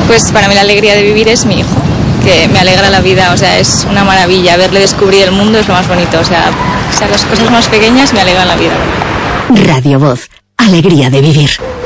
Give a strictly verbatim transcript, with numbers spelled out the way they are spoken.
Pues para mí la alegría de vivir es mi hijo, que me alegra la vida, o sea, es una maravilla. Verle descubrir el mundo es lo más bonito, o sea, o sea las cosas más pequeñas me alegran la vida. Radio Voz, alegría de vivir.